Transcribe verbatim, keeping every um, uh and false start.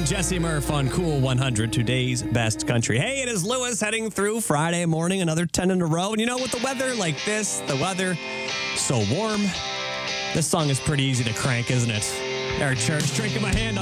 and Jesse Murph on Cool one hundred, today's best country. Hey, it is Lewis heading through Friday morning, another ten in a row. And you know, with the weather like this, the weather so warm, this song is pretty easy to crank, isn't it? Eric Church, drinking my hand on